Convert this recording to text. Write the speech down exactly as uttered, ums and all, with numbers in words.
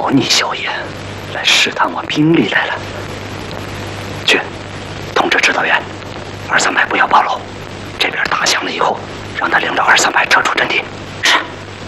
猫腻小爷来试探我兵力来了。去，通知指导员，二三排不要暴露。这边打响了以后，让他领着二三排撤出阵地。